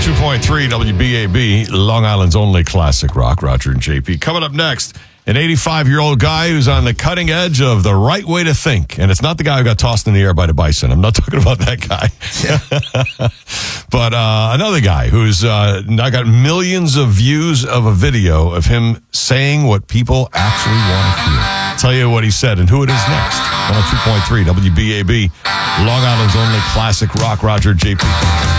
102.3 WBAB, Long Island's only classic rock. Roger and JP. Coming up next, an 85-year-old guy who's on the cutting edge of the right way to think. And it's not the guy who got tossed in the air by the bison. I'm not talking about that guy. But another guy who's now got millions of views of a video of him saying what people actually want to hear. Tell you what he said and who it is next. 102.3 WBAB, Long Island's only classic rock. Roger, JP.